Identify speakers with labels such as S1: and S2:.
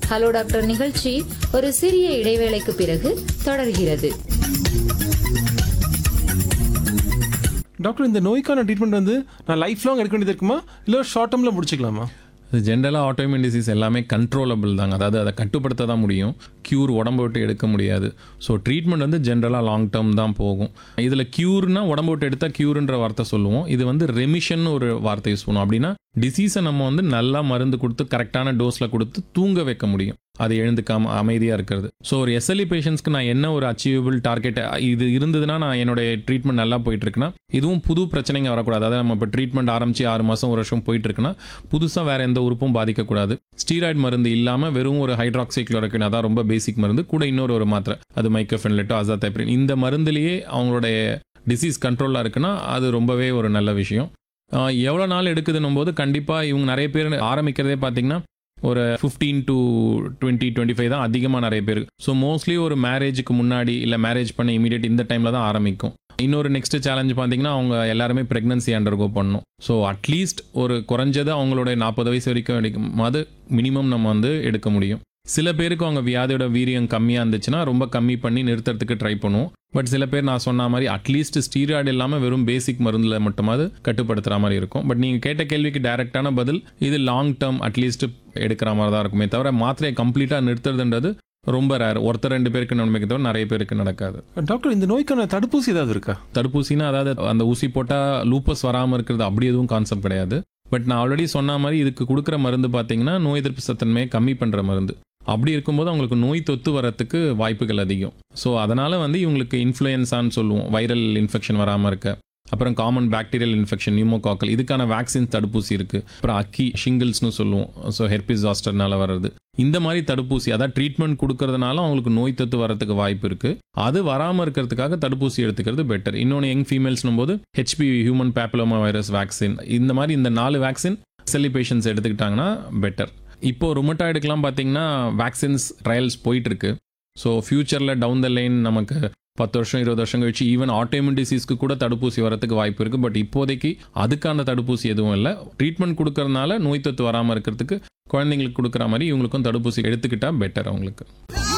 S1: Hello doctor நிகழ்ச்சி ஒரு சிறிய இடைவேளைக்கு பிறகு தொடர்கிறது.
S2: டாக்டர், இந்த நோய்க்கான ட்ரீட்மெண்ட் வந்து நான் லைஃப் லாங் எடுக்க வேண்டியது இருக்குமா, இல்லை ஷார்ட் டேர்மில் முடிச்சுக்கலாமா?
S3: இது ஜென்ரலாக ஆட்டோஇம்யூன் டிசீஸ் எல்லாமே கண்ட்ரோலபிள் தாங்க. அதாவது அதை கட்டுப்படுத்த தான் முடியும். க்யூர் உடம்பு விட்டு எடுக்க முடியாது. ஸோ ட்ரீட்மெண்ட் வந்து ஜென்ரலாக லாங் டேர்ம் தான் போகும். இதில் க்யூர்னா உடம்பு விட்டு எடுத்தால் க்யூர்ன்ற வார்த்தை சொல்லுவோம். இது வந்து ரெமிஷன் ஒரு வார்த்தை யூஸ் பண்ணுவோம். அப்படின்னா டிசீஸை நம்ம வந்து நல்லா மருந்து கொடுத்து கரெக்டான டோஸில் கொடுத்து தூங்க வைக்க முடியும், அது எழுந்துக்காம அமைதியாக இருக்கிறது. ஸோ ஒரு எஸ்எல்இ பேஷண்ட்ஸ்க்கு நான் என்ன ஒரு அச்சீவபிள் டார்கெட் இது இருந்ததுன்னா நான் என்னுடைய ட்ரீட்மெண்ட் நல்லா போயிட்டு இருக்குன்னா, இதுவும் புது பிரச்சனைங்க வரக்கூடாது. அதாவது நம்ம இப்போ ட்ரீட்மெண்ட் ஆரம்பிச்சு 6 மாதம் 1 வருஷம் போயிட்டு இருக்குன்னா புதுசாக வேற எந்த உறுப்பும் பாதிக்கக்கூடாது. ஸ்டீராய்டு மருந்து இல்லாமல் வெறும் ஒரு ஹைட்ராக்சிக்ளோரோக்வின், அதான் ரொம்ப பேசிக் மருந்து, கூட இன்னொரு மாத்திரை, அது மைக்கோஃபென்லெட்டோ அசாதைப்ரின், இந்த மருந்துலேயே அவங்களுடைய டிசீஸ் கண்ட்ரோலாக இருக்குன்னா அது ரொம்பவே ஒரு நல்ல விஷயம். எவ்வளோ நாள் எடுக்குதுன்னும் போது கண்டிப்பாக இவங்க நிறைய பேர் ஆரம்பிக்கிறதே பார்த்தீங்கன்னா ஒரு 15 to 20, 25 தான் அதிகமாக நிறைய பேர். ஸோ மோஸ்ட்லி ஒரு மேரேஜுக்கு முன்னாடி இல்லை மேரேஜ் பண்ண இமீடியட் இந்த டைமில் தான் ஆரம்பிக்கும். இன்னொரு நெக்ஸ்ட் சேலஞ்ச் பார்த்தீங்கன்னா அவங்க எல்லாருமே ப்ரெக்னன்சி அண்டர்கோ பண்ணணும். ஸோ அட்லீஸ்ட் ஒரு குறைஞ்சது அவங்களுடைய 40 வயசு வரைக்கும் அது மினிமம் நம்ம வந்து எடுக்க முடியும். சில பேருக்கு அவங்க வியாதியோட வீரியம் கம்மியாக இருந்துச்சுன்னா ரொம்ப கம்மி பண்ணி நிறுத்துறதுக்கு ட்ரை பண்ணுவோம். பட் சில பேர் நான் சொன்ன மாதிரி அட்லீஸ்ட் ஸ்டீராய்டு இல்லாமல் வெறும் பேசிக் மருந்தில் மட்டுமாவது கட்டுப்படுத்துகிற மாதிரி இருக்கும். பட் நீங்கள் கேட்ட கேள்விக்கு டைரெக்டான பதில் இது லாங் டேர்ம் அட்லீஸ்ட் எடுக்கிற மாதிரி தான் இருக்குமே தவிர மாத்திரையை கம்ப்ளீட்டாக நிறுத்துறதுன்றது ரொம்ப ரேர். ஒருத்தர் 2 பேருக்கு நன்மைக்கு தவிர நிறைய பேருக்கு நடக்காது.
S2: டாக்டர், இந்த நோய்க்கான தடுப்பூசி ஏதாவது இருக்கா?
S3: தடுப்பூசினா அதாவது அந்த ஊசி போட்டால் லூப்பஸ் வராமல் இருக்கிறது அப்படி எதுவும் கான்செப்ட் கிடையாது. பட் நான் ஆல்ரெடி சொன்ன மாதிரி இதுக்கு கொடுக்குற மருந்து பார்த்தீங்கன்னா நோய் எதிர்ப்பு சத்தன்மையை கம்மி பண்ணுற மருந்து. அப்படி இருக்கும்போது அவங்களுக்கு நோய் தொத்து வரத்துக்கு வாய்ப்புகள் அதிகம். ஸோ அதனால் வந்து இவங்களுக்கு இன்ஃப்ளூயன்ஸான்னு சொல்லுவோம், வைரல் இன்ஃபெக்ஷன் வராமல் இருக்க. அப்புறம் காமன் பாக்டீரியல் இன்ஃபெக்ஷன், நியூமோகாக்கல், இதுக்கான வேக்சின் தடுப்பூசி இருக்குது. அப்புறம் அக்கி ஷிங்கிள்ஸ்னு சொல்லுவோம், ஸோ ஹெர்பிஸ் ஜாஸ்டர்னால வர்றது. இந்த மாதிரி தடுப்பூசி அதாவது ட்ரீட்மெண்ட் கொடுக்கறதுனால அவங்களுக்கு நோய் தொத்து வரத்துக்கு வாய்ப்பு இருக்குது. அது வராமல் இருக்கிறதுக்காக தடுப்பூசி எடுத்துக்கிறது பெட்டர். இன்னொன்று யங் ஃபீமேல்ஸ்னும் போது HPV, human papilloma virus vaccine, இந்த மாதிரி இந்த 4 வேக்சின் எஸ்எல்இ பேஷண்ட்ஸ் எடுத்துக்கிட்டாங்கன்னா பெட்டர். இப்போ ருமட்டாய்டுக்கெலாம் பார்த்தீங்கன்னா வேக்சின்ஸ் ட்ரையல்ஸ் போயிட்டுருக்கு. ஸோ ஃபியூச்சரில் டவுன் த லைன் நமக்கு 10 வருஷம் 20 வருஷம் கழிச்சு ஈவன் ஆட்டோஇம்யூன் டிசீஸ்க்கு கூட தடுப்பூசி வரத்துக்கு வாய்ப்பு இருக்குது. பட் இப்போதைக்கு அதுக்கான தடுப்பூசி எதுவும் இல்லை. ட்ரீட்மெண்ட் கொடுக்கறதுனால நோய் தொத்து வராமல் இருக்கிறதுக்கு குழந்தைங்களுக்கு கொடுக்குற மாதிரி இவங்களுக்கும் தடுப்பூசி எடுத்துக்கிட்டால் பெட்டர் அவங்களுக்கு.